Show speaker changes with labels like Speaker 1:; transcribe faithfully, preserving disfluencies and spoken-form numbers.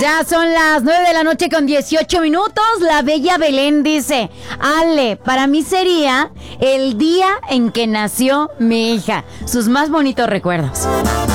Speaker 1: Ya son las nueve de la noche con dieciocho minutos. La bella Belén dice: Ale, para mí sería el día en que nació mi hija. Sus más bonitos recuerdos.